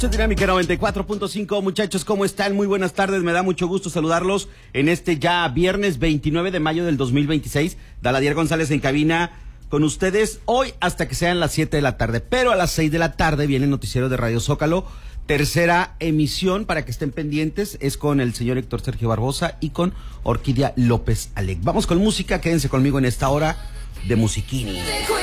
Dinámica 94.5, muchachos, ¿cómo están? Muy buenas tardes, me da mucho gusto saludarlos en este ya viernes 29 de mayo del 2026. Daladier González en cabina con ustedes hoy hasta que sean las 7 de la tarde, pero a las 6 de la tarde viene el noticiero de Radio Zócalo, tercera emisión para que estén pendientes, es con el señor Héctor Sergio Barbosa y con Orquídea López Alec. Vamos con música, quédense conmigo en esta hora de Musiquini.